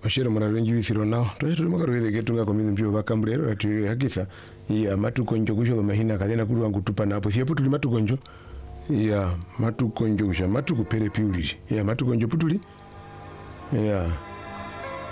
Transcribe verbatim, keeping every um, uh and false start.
Washira mwana renji withiro nao. Tuwe tuli makaru withe getunga komithi mpio bakambulero ati hakitha. Iya matukonjo kusho mahina kadena kuru wangu tupa na hapo. Thiapu tuli matukonjo. Iya matukonjo kusha matu kupere piuliri. Iya matukonjo putuli. Iya.